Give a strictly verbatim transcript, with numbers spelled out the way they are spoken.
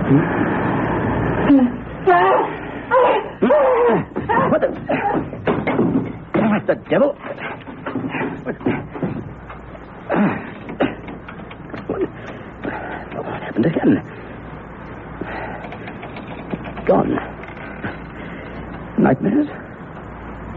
What the... What the devil? What... What happened again? Gone. Nightmares?